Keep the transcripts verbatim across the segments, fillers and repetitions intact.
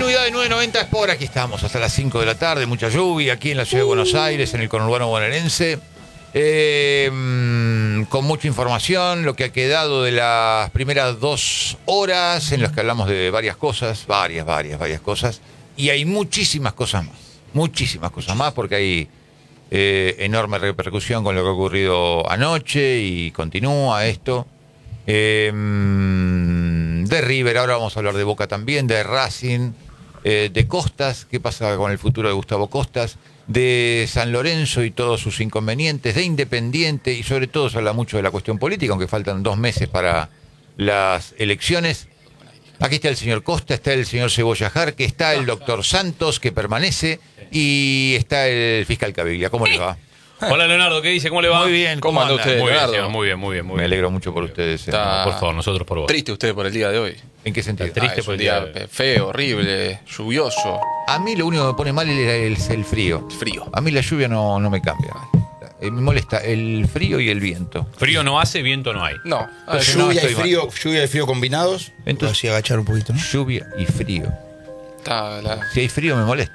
Continuidad de nueve noventa Sport, aquí estamos hasta las cinco de la tarde, mucha lluvia aquí en la ciudad de Buenos Aires, en el conurbano bonaerense, eh, con mucha información, lo que ha quedado de las primeras dos horas, en las que hablamos de varias cosas, varias, varias, varias cosas, y hay muchísimas cosas más, muchísimas cosas más, porque hay eh, enorme repercusión con lo que ha ocurrido anoche y continúa esto. Eh, de River, ahora vamos a hablar de Boca también, de Racing, eh, de Costas, qué pasa con el futuro de Gustavo Costas, de San Lorenzo y todos sus inconvenientes, de Independiente, y sobre todo se habla mucho de la cuestión política, aunque faltan dos meses para las elecciones. Aquí está el señor Costa, está el señor Cebolla Jarque, está el doctor Santos, que permanece, y está el fiscal Caviglia. ¿Cómo les va? Hola Leonardo, ¿qué dice? ¿Cómo le va? Muy bien, ¿cómo, ¿Cómo anda usted, muy Leonardo? Bien, muy bien, muy bien, muy bien. Me alegro mucho por ustedes. Está... Eh. Por favor, nosotros por vos. Triste usted por el día de hoy. ¿En qué sentido? Está triste ah, es por un el día día de hoy. feo, horrible, lluvioso. A mí lo único que me pone mal es el frío. Frío. A mí la lluvia no, no me cambia. Eh, Me molesta el frío y el viento. Frío no hace, viento no hay. No. Ah, eh, no, Lluvia y estoy frío, lluvia y frío combinados. Entonces- Así agachar un poquito, ¿no? Lluvia y frío. está la... Si hay frío me molesta.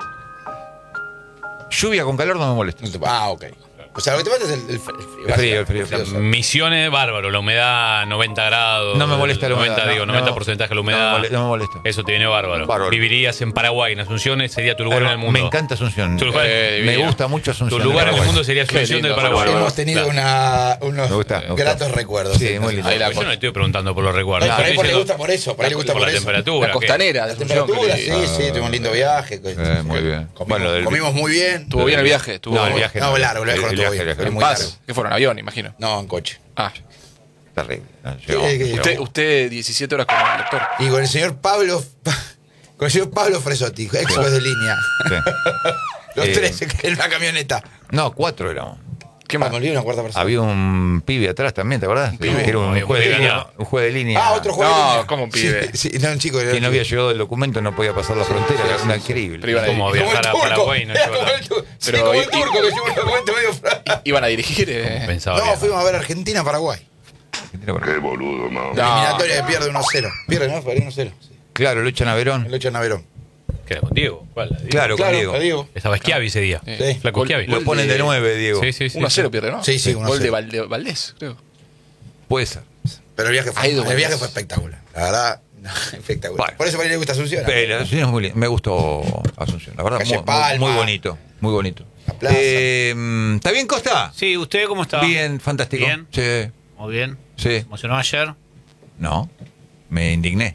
Lluvia con calor no me molesta. No te- Ah, ok. O sea, lo que te pasa es el, el frío. El frío, el frío, el frío. o sea, Misiones, bárbaro, la humedad noventa grados. No me molesta la humedad. noventa, digo, no, noventa no, porcentaje de la no me humedad. mole- No me molesta. Eso te viene bárbaro. Bárbaro. Vivirías en Paraguay, en Asunción, sería tu lugar en el mundo. Me encanta Asunción. Tu lugar- Eh, me divino. gusta mucho Asunción. Tu lugar en el Paraguay. mundo sería Qué Asunción lindo, del Paraguay. Paraguay. hemos tenido una, unos Me gusta, me gusta. gratos recuerdos. Sí, muy lindo. Ahí la Yo no estoy preguntando por los recuerdos. Ay, por ahí Estoy le diciendo- gusta por eso, por ahí le gusta por por la eso. temperatura. La que- costanera de La Asunción. temperatura, que- sí, sí, tuvimos un lindo viaje. Eh, muy bien. Comimos, Bueno, del- comimos muy bien. Estuvo bien el viaje. Estuvo No, el viaje No, largo, el viaje no El estuvo viaje, bien. el viaje. Fue en muy paz. largo. ¿Qué fueron? Avión, imagino. No, en coche. Ah. Terrible. No, Sí, llegó- eh, que- llegó. Usted, usted diecisiete horas con el doctor. Y con el señor Pablo, con el señor Pablo Fresotti, ex juez de línea. Sí. Los Eh, tres en una camioneta. No, cuatro éramos. ¿Qué Ah, más? me olvidé una cuarta persona. Había un pibe atrás también, ¿te acordás? pibe. Que era un Había un juez de pibe línea. ganado. Un juez de línea. Ah, otro juez de No, línea. ¿cómo un pibe? Sí, sí, no, un chico. Que no había llegado el documento, no podía pasar la frontera. Era una Pero increíble. iban a Como dirigir. viajar a Paraguay no Era lleva como el tanto. tu- sí, Pero como y- el turco que lleva un documento medio fra- Iban a dirigir. eh. Pensaba No, bien. fuimos a ver Argentina-Paraguay. Qué boludo, no. La No. eliminatoria de pierde uno cero. Pierde, ¿no? Fue uno cero. Sí. Claro, lo echan a Verón. Lo echan a Verón. ¿Qué era con Diego? ¿Cuál? La Diego? Claro, con Claro, Diego. a Diego. Estaba Schiavi ese día. Sí. Sí. Flaco Gol- Schiavi. Lo gol ponen de de- nueve, Diego. Sí, sí, sí. uno a cero pierde, ¿no? Sí, sí, uno a Gol de cero. Valde- Valdés, creo. Puede ser. Pero el viaje Ahí fue, de el viaje vueltas. fue espectacular. La verdad, no, espectacular. Bueno. Por eso para él le gusta Asunción. Pero Asunción es muy lindo. Me gustó Asunción. La verdad, Calle muy, muy, Palma. muy bonito. Muy bonito. La plaza. Eh, ¿Está bien, Costa? Sí, ¿usted cómo está? Bien, fantástico. Bien. Sí. Muy bien. Sí. ¿Se emocionó ayer? No. Me indigné.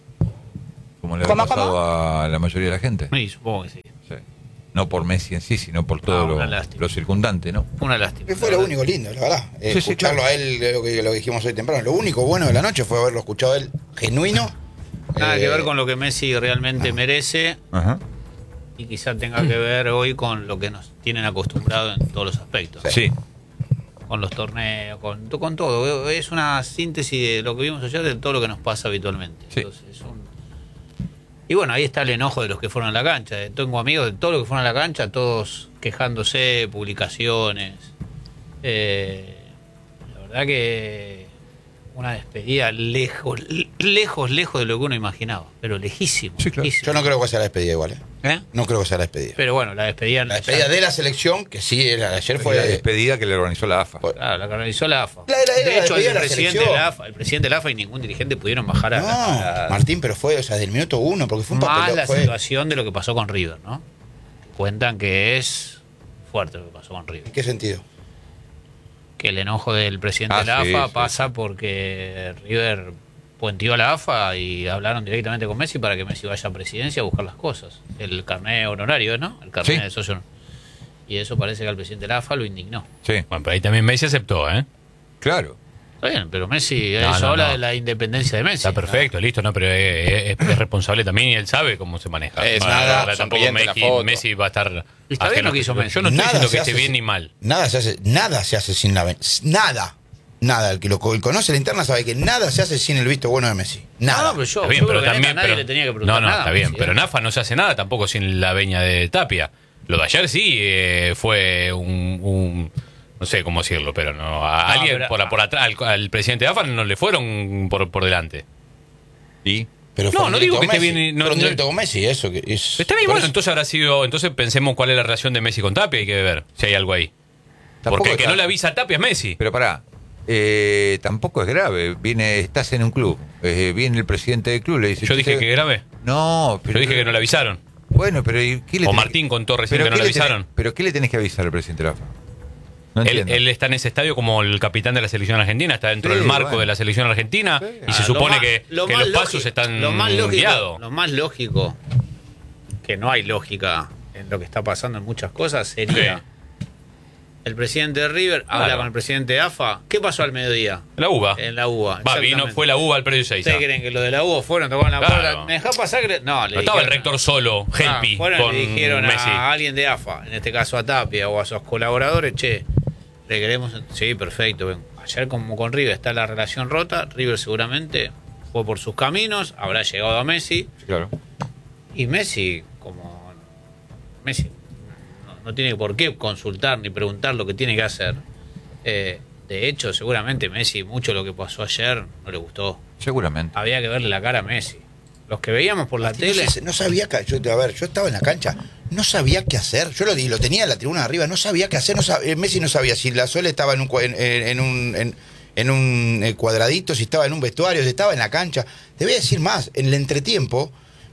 Como le ha pasado a la mayoría de la gente. Sí, supongo que sí. Sí. No por Messi en sí, sino por todo Ah, lo, una lástima. lo circundante, ¿no? Una lástima. Que fue lo único lindo, la verdad. Eh, Sí, sí, escucharlo claro. a él, lo que, lo que dijimos hoy temprano. Lo único bueno de la noche fue haberlo escuchado a él genuino. Nada Eh, que ver con lo que Messi realmente merece Ajá. y quizá tenga que ver hoy con lo que nos tienen acostumbrado en todos los aspectos. Sí. Con los torneos, con, con todo. Es una síntesis de lo que vimos ayer de todo lo que nos pasa habitualmente. Sí. Entonces, es un- Y bueno, ahí está el enojo de los que fueron a la cancha. Tengo amigos de todos los que fueron a la cancha, todos quejándose, publicaciones. Eh, la verdad que una despedida lejos, lejos, lejos de lo que uno imaginaba. Pero lejísimo. Sí, claro. lejísimo. Yo no creo que sea la despedida igual, ¿eh? ¿Eh? No creo que sea la despedida. Pero bueno, la despedida... La despedida de la selección, que sí, era, ayer Fue fue. la despedida que le organizó la AFA. fue- Claro, la que organizó la AFA. La- la- la de hecho, despedida el de la presidente de selección. la AFA, el presidente de la AFA y ningún dirigente pudieron bajar a, No, a- Martín, pero fue, o sea, del minuto uno, porque fue un más papel. la Fue, situación de lo que pasó con River, ¿no? Cuentan que es fuerte lo que pasó con River. ¿En qué sentido? Que el enojo del presidente Ah, de la sí, AFA sí. pasa porque River puenteó a la AFA y hablaron directamente con Messi para que Messi vaya a presidencia a buscar las cosas. El carnet honorario, ¿no? El carnet Sí. de socio. Y eso parece que al presidente de la AFA lo indignó. Sí. Bueno, pero ahí también Messi aceptó, ¿eh? Claro. Está bien, pero Messi, No, eso no, habla no. de la independencia de Messi. Está perfecto, listo, no, pero es, es- es responsable también y él sabe cómo se maneja. Es Bueno, nada, ahora tampoco sonriente la Messi, foto. Messi va a estar. Y está bien ajeno lo que a hizo esto. Messi. Yo no estoy Nada diciendo se que esté hace bien sin- ni mal. Nada se hace, nada se hace sin la ven- nada. Nada, el que lo co- el conoce la interna sabe que nada se hace sin el visto bueno de Messi. Nada. No, no, pero yo, Está bien, yo pero creo que neta también. nadie pero- le tenía que preguntar no, no, nada. está bien, Messi, pero ¿eh? en AFA no se hace nada tampoco sin la veña de Tapia. Lo de ayer sí eh, fue un, un- no sé cómo decirlo, pero no a No, alguien pero- por, por atrás al, al presidente de AFA no le fueron por, por delante. ¿Y? Pero fue No, un no directo digo que con esté Messi. bien. No, Fue un no- directo con Messi, eso. Que es, Está bien, por bueno, eso- entonces habrá sido. Entonces pensemos cuál es la relación de Messi con Tapia, hay que ver si hay algo ahí. Tampoco Porque el que está- no le avisa a Tapia es Messi. Pero pará, eh, tampoco es grave. Viene, estás en un club, eh, viene el presidente del club, le dice... Yo dije "Che, que grave. No, pero... Yo dije que no le avisaron. Bueno, pero ¿y ¿qué le O tenés- Martín contó recién pero que no qué le le tenés- avisaron. ¿Pero qué le tenés que avisar al presidente de la A F A? No Él, entiendo. él está en ese estadio como el capitán de la selección argentina, está dentro Sí, del marco bueno. de la selección argentina y se Ah, supone lo más- que, lo que más los pasos lógico- están lo más lógico, guiados. Lo más lógico, que no hay lógica en lo que está pasando en muchas cosas, sería Sí. el presidente de River habla Claro. con el presidente de A F A. ¿Qué pasó al mediodía? La uva. En la U B A. Va, vino, exactamente. fue la uva al predio seis. ¿Ustedes creen que lo de la U B A fueron, tocaron la Claro. puerta? ¿Me dejá pasar? que- No, le No estaba el dijeron- rector solo, Ah, Helpi, fueron y con le dijeron Messi. a alguien de A F A, en este caso a Tapia o a sus colaboradores, che, le queremos... Sí, perfecto. Ven. Ayer como con River está la relación rota, River seguramente fue por sus caminos, habrá llegado a Messi, Sí, claro. y Messi, como... Messi no, no tiene por qué consultar ni preguntar lo que tiene que hacer. Eh, de hecho, seguramente Messi, mucho lo que pasó ayer no le gustó. Seguramente. Había que verle la cara a Messi. Los que veíamos por la No, tele... sé, no sabía que, yo, a ver, yo estaba en la cancha, no sabía qué hacer. Yo lo, di- lo tenía en la tribuna de arriba, no sabía qué hacer. No sab- eh, Messi no sabía si la Sole estaba en un, cua- en, en- en un, en, en un eh, cuadradito, si estaba en un vestuario, si estaba en la cancha. Te voy a decir más, en el entretiempo,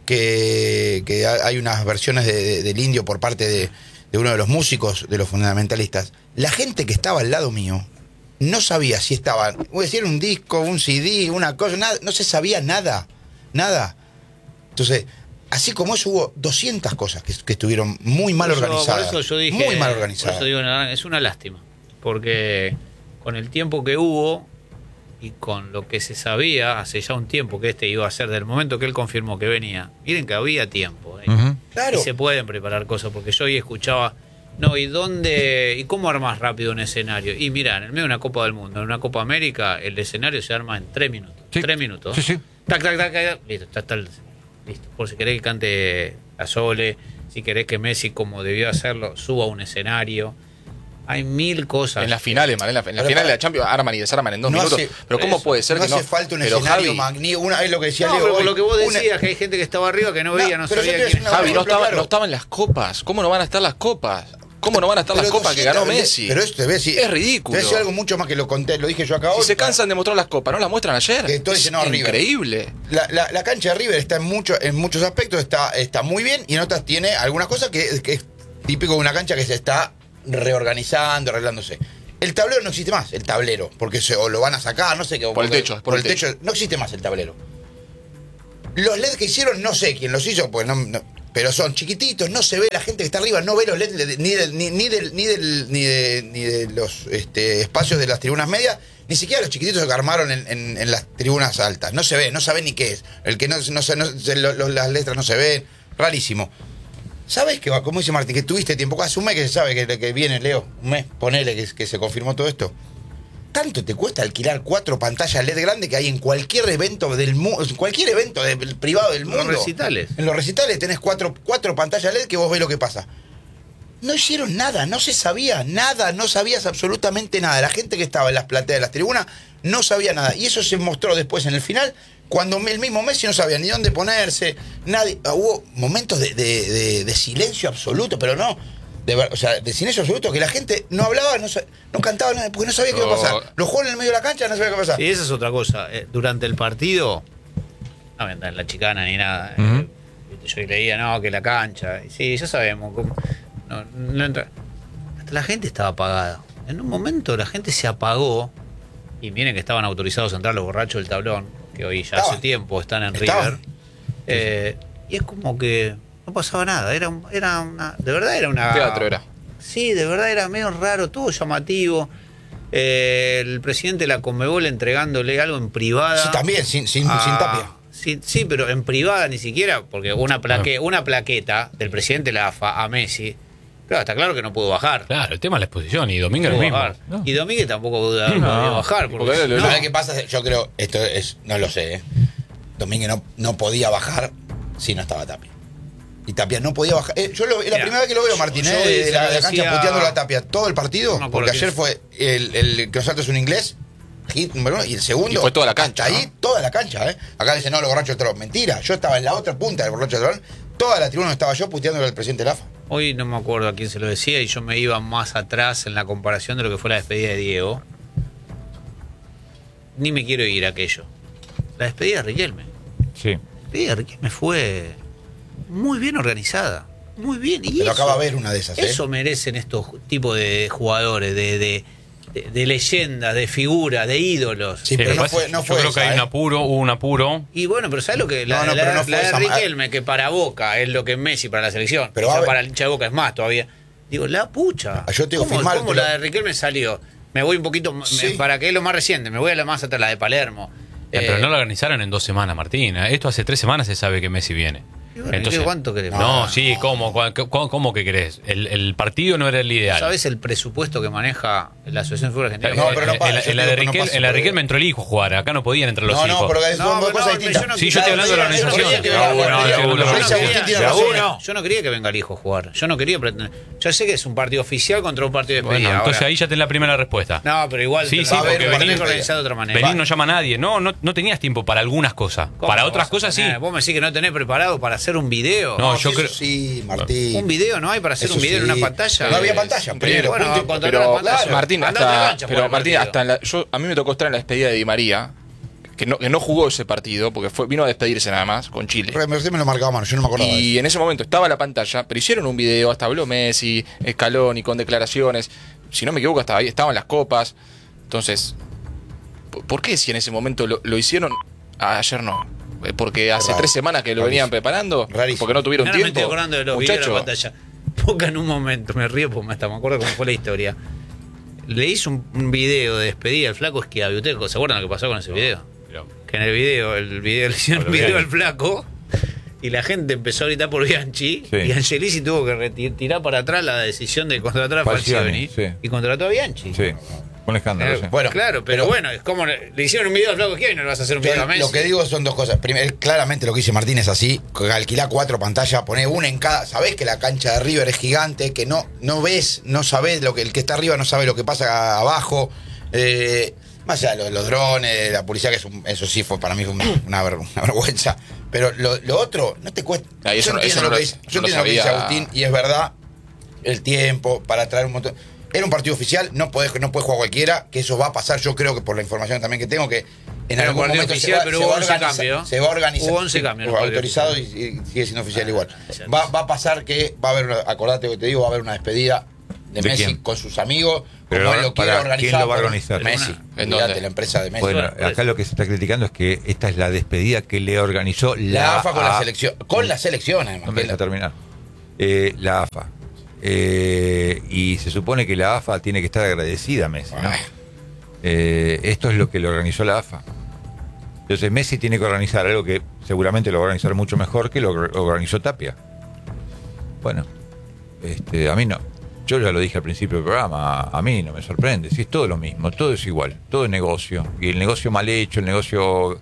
que, que ha- hay unas versiones de- de- del Indio por parte de, de uno de los músicos de los fundamentalistas, la gente que estaba al lado mío no sabía si estaba, voy a decir, un disco, un C D, una cosa, nada, no se sabía nada, nada. Entonces, así como eso, hubo doscientas cosas que, que estuvieron muy mal Por eso- organizadas. Por eso yo dije, muy mal por organizadas. eso digo, no, es una lástima. Porque con el tiempo que hubo y con lo que se sabía hace ya un tiempo que este iba a ser, del momento que él confirmó que venía, miren que había tiempo. ¿eh? Ujú. Claro. Y se pueden preparar cosas, porque yo hoy escuchaba, no, ¿y dónde, y cómo armas rápido un escenario? Y mira, en el medio de una Copa del Mundo, en una Copa América, el escenario se arma en tres minutos. Sí. Tres minutos. Sí, sí. Tac, tac, tac, tac, listo, ya está el- listo. Por si querés que cante la Sole, si querés que Messi, como debió hacerlo, suba a un escenario. Hay mil cosas. En las finales, man, en la, en la Pero final de pa- la Champions arman y desarman en dos No minutos. hace- pero ¿cómo eso, puede ser no que no? hace falta un pero escenario Javi, magnífico. Una, es lo que decía No, Leo pero por hoy, lo que vos una- decías, que hay gente que estaba arriba que no veía, no, No, pero yo sabía te voy a quién decir una- Javi, no, ejemplo estaba- claro. no estaban las copas. ¿Cómo no van a estar las copas? ¿Cómo no van a estar las Pero copas que ganó doscientas Messi? Pero esto te voy a decir, Es ridículo. Te voy a decir algo mucho más que lo conté, lo dije yo acá Si hoy. se cansan de mostrar las copas, ¿no las muestran ayer? Que todo dice, Es no, River. increíble. La, la- la cancha de River está en, mucho, en muchos aspectos, está, está muy bien, y en otras tiene algunas cosas que, que es típico de una cancha que se está reorganizando, arreglándose. El tablero no existe más, el tablero, porque se, o lo van a sacar, no sé qué. o Por el porque- techo, Por, el techo. No existe más el tablero. Los L E D que hicieron, no sé quién los hizo, pues no, no- pero son chiquititos, no se ve, la gente que está arriba no ve los L E D ni del, ni, ni del, ni del, ni de, ni de los este, espacios de las tribunas medias, ni siquiera los chiquititos que armaron en, en- en las tribunas altas. No se ve, no saben ni qué es. El que no, no, se- no se- lo- lo- las letras no se ven, rarísimo. ¿Sabes qué va? Como dice Martín, que tuviste tiempo, hace un mes que se sabe que, que viene, Leo, un mes, ponele que, que se confirmó todo esto. ¿Tanto te cuesta alquilar cuatro pantallas L E D grandes que hay en cualquier evento del mundo, cualquier evento de- privado del Los mundo? recitales. En los recitales tenés cuatro, cuatro pantallas L E D que vos ves lo que pasa. No hicieron nada, no se sabía nada, no sabías absolutamente nada. La gente que estaba en las plateas de las tribunas no sabía nada. Y eso se mostró después en el final, cuando el mismo Messi no sabía ni dónde ponerse, nadie. Hubo momentos de, de- de- de silencio absoluto, pero no. De, ver- o sea, de silencio absoluto, que la gente no hablaba, no, sa- no cantaba nada, porque no sabía qué iba a pasar. Los juegos en el medio de la cancha no sabía qué iba a pasar. Sí, esa es otra cosa. Eh, durante el partido, no voy a andar en la chicana ni nada. eh, Ujú. Yo leía, no, que la cancha. Y sí, ya sabemos. cómo- no, no entra- Hasta la gente estaba apagada. En un momento la gente se apagó. Y miren que estaban autorizados a entrar los borrachos del tablón, que hoy ya Estaban. hace tiempo están en Estaban. River. Eh, y es como que no pasaba nada. Era, un- era una. De verdad era una. Teatro era. Sí, de verdad era medio raro, todo llamativo. Eh, el presidente de la Conmebol entregándole algo en privada. Sí, también, sin, sin, Ah, sin tapia. Sí, sí, pero en privada ni siquiera, porque una, plaque, una plaqueta del presidente de la A F A a Messi, claro, está claro que no pudo bajar. Claro, el tema es la exposición y Domínguez No lo pudo mismo. bajar. ¿no? Y Domínguez tampoco pudo, no podía bajar. Porque, Porque él- no, ¿Sabes qué pasa? Yo creo, esto es, no lo sé, ¿eh? Domínguez no, no podía bajar si no estaba Tapia. Y Tapia no podía bajar. Eh, yo lo- es la Mira, primera vez que lo veo, yo- Martín, yo ¿eh? hoy de se la, lo de la cancha decía- puteando la Tapia todo el partido, No me acuerdo porque quién ayer fue el, el que es un inglés, hit número uno, y el segundo. Y fue toda la cancha, hasta ahí, ¿no? toda la cancha, ¿eh? Acá dicen, no, los borrachos del Trolón. Mentira, yo estaba en la otra punta del borracho del Trolón. Toda la tribuna donde estaba yo puteándole al presidente de la A F A. Hoy no me acuerdo a quién se lo decía y yo me iba más atrás en la comparación de lo que fue la despedida de Diego. Ni me quiero ir a aquello. La despedida de Riquelme. Sí. La despedida de Riquelme fue muy bien organizada. Muy bien. Y Pero eso, acaba de ver una de esas, ¿eh? Eso merecen estos tipos de jugadores, de, de, de, de leyendas, de figuras, de ídolos. Sí, pero lo que no pasa fue, es- no yo fue creo que esa, hay un ¿eh? apuro, hubo un apuro. Y bueno, pero ¿sabes lo que? La, No, no, la- pero no fue la de esa- Riquelme, que para Boca es lo que es Messi para la selección. Pero Quizá va a ver- para el hincha de Boca es más todavía. Digo, la pucha. Ah, yo te digo, ¿Cómo, firmar, cómo te lo- la de Riquelme salió? Me voy un poquito, me- Sí. para que es lo más reciente, me voy a la más atrás, la de Palermo. Eh, pero Eh, no lo organizaron en dos semanas, Martín. Esto hace tres semanas se sabe que Messi viene. y bueno, ¿qué- ¿cuánto queremos? No, sí, ¿cómo? ¿Cuál- ¿Cómo, cómo que querés? El, el partido no era el ideal. ¿Sabes el presupuesto que maneja la Asociación de Fútbol Argentina? No, pero no en, pasa, la- yo en la te de digo que no Riquel- pasa en la de por ahí. Riquelme entró el hijo a jugar. Acá no podían entrar los No, hijos. no, pero son No, dos pero cosas no, distintas. yo no- Sí, yo estoy hablando de la yo no quería organización. que Ah, venga- bueno, yo no sí, quería- uno, yo no uno, quería- tiene yo razón. no- yo no quería que venga el hijo a jugar. Yo no quería pretender. Yo sé que es un partido oficial contra un partido de Bueno, despedida. entonces ahora. ahí ya tenés la primera respuesta. No, pero igual. Sí, pero sí, va a porque haber- va a tener venís- que organizar de otra manera. Venís no llama a nadie. No, no, no tenías tiempo para algunas cosas. ¿Cómo Para no otras vas a cosas sí. tener? Vos me decís que no tenés preparado para hacer un video. No, No, yo sí, creo- eso sí, Martín. Un video no hay para hacer Eso un video sí. en una pantalla. No había Eh, pantalla, es primero, Bueno, punto. contratar Pero, la pantalla. Martín, Andá a la hasta, cancha a pero jugar Martín, el hasta en la- yo, a mí me tocó estar en la despedida de Di María, que no, que no jugó ese partido, porque fue, vino a despedirse nada más con Chile. Porque me me lo marcaba mano, yo no me acordaba de eso. Y en ese momento estaba la pantalla, pero hicieron un video, hasta habló Messi, Scaloni, con declaraciones. Si no me equivoco, hasta ahí estaban las copas. Entonces, ¿por- ¿por qué si en ese momento lo, lo hicieron? Ah, ayer no. Eh, Porque hace raro. tres semanas que lo Rarísimo. venían preparando. Rarísimo. Porque no tuvieron Ahora me tiempo. estoy acordando de los videos de la Muchacho, pantalla. Boca en un momento, me río porque hasta me acuerdo cómo fue la historia. Le hizo un, un video de despedida al flaco Schiavi. ¿Ustedes se acuerdan lo que pasó con ese video? Que en el video, el video le hicieron un video al flaco y la gente empezó a gritar por Bianchi Sí. y Angelici tuvo que reti- tirar para atrás la decisión de contratar a Falcioni, Falcioni sí. y contrató a Bianchi. Sí. Un escándalo, Eh, sí. Bueno, claro, pero, pero- bueno, es como le le hicieron un video al flaco Schiavi y no le vas a hacer un Yo video a Messi. lo que digo son dos cosas. Primero, claramente lo que dice Martín es así: alquilá cuatro pantallas, poné una en cada. Sabés que la cancha de River es gigante, que no, no ves, no sabés lo que el que está arriba no sabe lo que pasa abajo. Eh, más allá de los, los drones, la policía, que es un- eso sí fue para mí fue un- una, ver- una vergüenza. Pero lo, lo otro, no te cuesta. Ah, y eso yo no- entiendo eso lo no que lo- dice, no yo lo entiendo lo que dice sabía. Agustín, y es verdad, el tiempo para traer un montón. Era un partido oficial, no podés, no puede jugar cualquiera, que eso va a pasar, yo creo que por la información también que tengo, que en Era algún un partido momento oficial, se va, pero se hubo va a once organizar- cambios. se va a organizar. Hubo once cambios en el partido autorizado y, oficial. y sigue siendo oficial igual. sí. Va, va a pasar que va a haber, una, acordate lo que te digo, va a haber una despedida de, ¿De Messi quién? con sus amigos, Pero como ahora, él lo quiere para, organizar. ¿quién lo va a por- organizar? Messi, ¿En olvidate, dónde? la empresa de Messi. Bueno, Bueno, acá lo que se está criticando es que esta es la despedida que le organizó la, la AFA con la A- selección, con la selección además. No me que deja la- terminar. Eh, la AFA. Eh, y se supone que la AFA tiene que estar agradecida a Messi, ¿no? Ah. Eh, esto es lo que le organizó la AFA. Entonces Messi tiene que organizar algo que seguramente lo va a organizar mucho mejor que lo que organizó Tapia. Bueno, este, a mí no. Yo ya lo dije al principio del programa, a, a mí no me sorprende. Si es todo lo mismo, todo es igual, todo es negocio. Y el negocio mal hecho, el negocio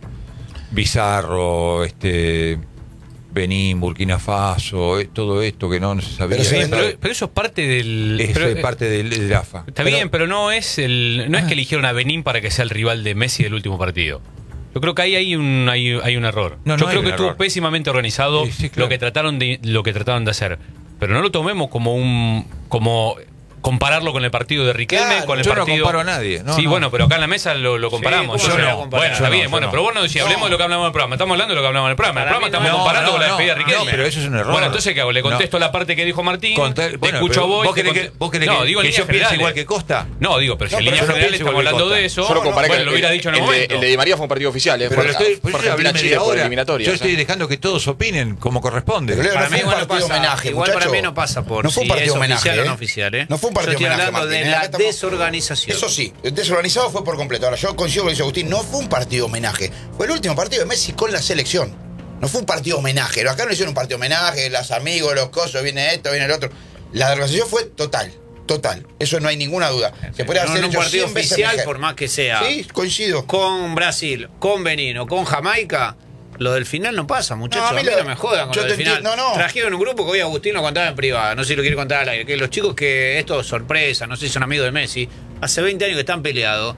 bizarro, este Benín, Burkina Faso, eh, todo esto que no, no se sabía. Pero se Pero, Pero- pero eso es parte del. Eso pero- es parte del, del AFA. Está Pero- bien, pero no es el no es que eligieron a Benín para que sea el rival de Messi del último partido. Yo creo que ahí hay un hay, hay un error. No, no Yo hay creo un que estuvo error. pésimamente organizado Sí, sí, claro. lo que trataron de lo que trataron de hacer. Pero no lo tomemos como un como compararlo con el partido de Riquelme, Claro, con el yo no partido. comparo a nadie, no, sí, no. bueno, pero acá en la mesa lo, lo comparamos. ¿cómo yo se va a no. comparar? Bueno, Yo está no, bien, yo bueno, no. pero vos no decís, hablemos de lo que hablamos en el programa. Estamos hablando de lo que hablamos en el programa. En el Para programa mí no, estamos no, comparando no, con la no, despedida de Riquelme. no, pero eso es un error. Bueno, entonces ¿qué hago? Le contesto la parte que dijo Martín, Contar- te bueno, escucho a pero vos. ¿Vos te querés que, conte- vos querés no, que- digo en que yo líneas piense generales. igual que Costa? No, digo, pero si No, en pero líneas yo no generales pienso estamos igual que hablando de Costa. eso. Solo comparé bueno, que lo hubiera el- dicho en el el de- momento. El de Di María fue un partido oficial, ¿eh? Pero Fue- lo estoy, fue pues yo hablé Argentina-Chile media por hora. eliminatorias, Yo ¿eh? estoy dejando que todos opinen como corresponde. Pero Leo, Para no mí fue un igual no partido pasa, homenaje, igual para muchacho. mí no pasa por No fue un si partido es homenaje, oficial o ¿eh? no oficial, ¿eh? No fue un partido Yo estoy homenaje, hablando Martín, de ¿eh? la Acá estamos- desorganización. Eso sí, el desorganizado fue por completo. Ahora, yo coincido con lo que dice Agustín, no fue un partido homenaje. Fue el último partido de Messi con la selección. No fue un partido homenaje. Acá no hicieron un partido homenaje, los amigos, los cosos, viene esto, viene el otro. La organización fue total, total. Eso no hay ninguna duda. Se podría No, hacer en un hecho partido cien veces oficial, mejor. por más que sea Sí, coincido. con Brasil, con Benín o con Jamaica, lo del final no pasa, muchachos. No, a a mí mí lo- no me jodan con yo lo te del final. entiendo, no, no. Trajeron un grupo que hoy Agustín lo contaba en privado, no sé si lo quiere contar al aire, que los chicos que esto es sorpresa, no sé si son amigos de Messi, hace veinte años que están peleados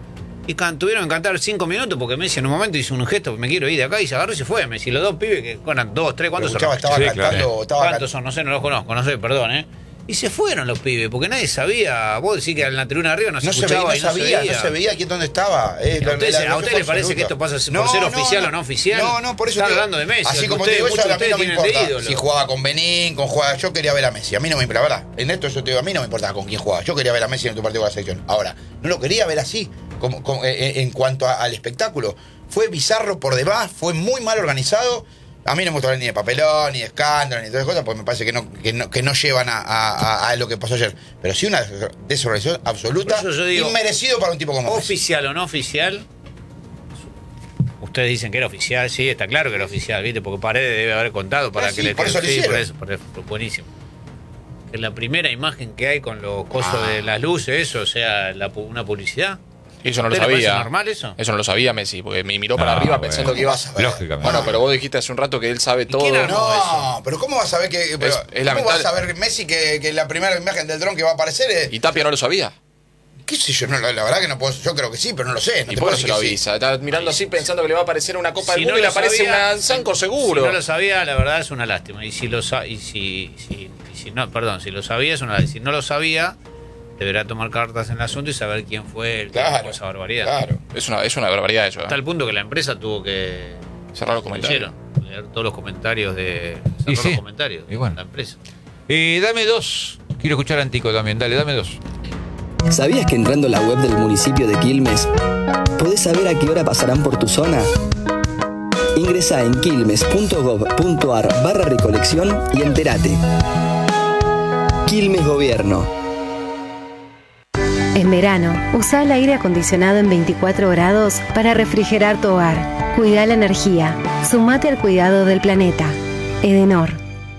Y can, tuvieron que cantar cinco minutos porque Messi en un momento hizo un gesto, me quiero ir de acá, y se agarró y se fue. Messi, los dos pibes que eran dos, tres, ¿cuántos son? Estaba Sí, cantando, claro. estaba ¿Cuántos son? No sé, no los conozco, no sé, perdón, ¿eh? Y se fueron los pibes, porque nadie sabía. Vos decís que en la tribuna de arriba no se No se veía, escuchaba no y no sabía, se veía. no se veía quién dónde estaba. Eh, ¿A la- usted, la- a la- usted fue le parece absoluta. que esto pasa por No, ser no, oficial no. o no oficial? No, no, por eso Están te digo- hablando de Messi. Así que como ustedes, te digo eso, muchos de a mí ustedes no me tienen de importa. ídolo. Si jugaba con Benín, con jugaba, yo quería ver a Messi. A mí no me importa, la verdad. En esto yo te digo, a mí no me importaba con quién jugaba. Yo quería ver a Messi en tu partido con la selección. Ahora, no lo quería ver así, como, como, eh, en cuanto a- al espectáculo. Fue bizarro por demás, fue muy mal organizado. A mí no me gusta hablar ni de papelón, ni de escándalo, ni de todas esas cosas, porque me parece que no, que no, que no llevan a, a- a lo que pasó ayer. Pero sí una desorganización absoluta, Por eso yo digo, inmerecido para un tipo como Messi. Oficial o no oficial. Ustedes dicen que era oficial, sí, está claro que era oficial, ¿viste? Porque Paredes debe haber contado para Ah, que sí, le por eso lo sí, hicieron. por eso, por eso, buenísimo. Que la primera imagen que hay con los cosos Ah. de las luces, eso, o sea, la pu- una publicidad. Eso no lo ¿A usted le parece sabía. normal eso? Eso no lo sabía Messi, porque me miró para Ah, arriba bueno. pensando que iba a saber? Lógicamente. Bueno, pero vos dijiste hace un rato que él sabe todo. quién armó? No, pero ¿cómo vas a ver que. Pero, es ¿Cómo lamentable. vas a ver Messi que, que la primera imagen del dron que va a aparecer es. Y Tapia no lo sabía. ¿Qué sé yo? No, la, la verdad que no puedo. Yo creo que sí, pero no lo sé. No Y te por puedo eso decir lo que sí. avisa. Está mirando así pensando que le va a aparecer una Copa Si del Mundo no y le lo aparece sabía, una Zanco seguro. Si no lo sabía, la verdad es una lástima. Y si lo sa- y si, si, y si no, perdón, si lo sabía es una lástima. Si no lo sabía, deberá tomar cartas en el asunto y saber quién fue el que Claro, hizo esa barbaridad. Claro. Es una, es una barbaridad eso. ¿eh? Hasta el punto que la empresa tuvo que Cerrar los lo comentarios. hicieron, leer todos los comentarios de Y cerrar sí. los comentarios Y bueno. de la empresa. Eh, dame dos. Quiero escuchar a Antico también. Dale, dame dos. ¿Sabías que entrando a la web del municipio de Quilmes podés saber a qué hora pasarán por tu zona? Ingresá en quilmes.gov.ar barra recolección y entérate. Quilmes Gobierno. En verano, usa el aire acondicionado en veinticuatro grados para refrigerar tu hogar. Cuida la energía. Sumate al cuidado del planeta. Edenor.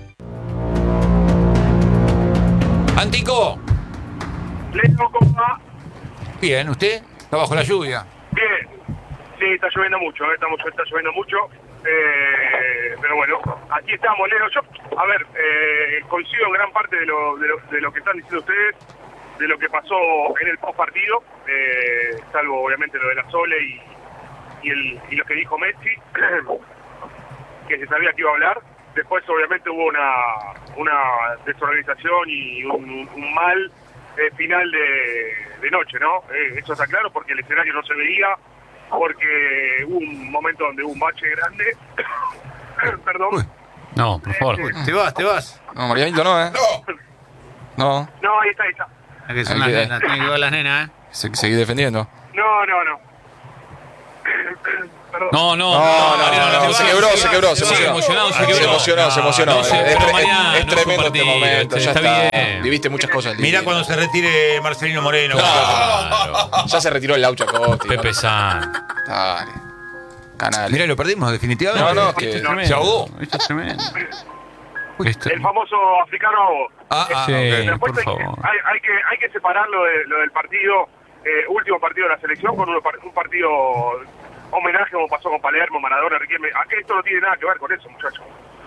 Antico. Leo, ¿cómo va? Bien, ¿usted? Está bajo la lluvia. Bien. Sí, está lloviendo mucho, ¿eh? Estamos, está lloviendo mucho. Eh, pero bueno, aquí estamos, Leo. Yo, a ver, eh, coincido en gran parte de lo, de, lo, de lo que están diciendo ustedes, de lo que pasó en el post partido, eh, salvo obviamente lo de la Sole y, y, el, y lo que dijo Messi, que se sabía que iba a hablar. Después obviamente hubo una, una desorganización y un, un mal eh, final de, de noche, ¿no? Eh, eso está claro porque el escenario no se veía, porque hubo un momento donde hubo un bache grande. Perdón. No, por favor. Eh, Te vas, te vas. No, Marianito no, ¿eh? No, No. No, ahí está, ahí está. Es que son Ahí las queda. nenas, tienen que ver las nenas, ¿eh? Se, seguí defendiendo. No, no, no. Perdón. No, no, No, no, Mariano, no, te no, se vas, quebró, te se vas, quebró, te se vas. emocionó. emocionado, se Se quebró. emocionó, se emocionó. No, se- Es pero tre- Mariano, es no tremendo es un este partido, momento, ya está está. bien. Viviste muchas cosas. Mira lindas. cuando se retire Marcelino Moreno. Claro. Ya se retiró el Laucha Costi. Pepe San. Dale. Canal. Mira, lo perdimos definitivamente. No, no, que- Esto es tremendo. Se ahogó. Esto es tremendo. Esto- El famoso africano. Ah, ah, Sí, ok. Después por hay, que- favor. hay, hay que, hay que separar lo, de, lo del partido, eh, último partido de la selección, con uno, par- un partido homenaje como pasó con Palermo, Maradona, Riquelme. Aquí esto no tiene nada que ver con eso, muchachos.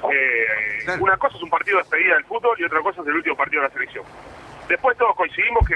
Eh, Claro. Una cosa es un partido de despedida del fútbol y otra cosa es el último partido de la selección. Después todos coincidimos que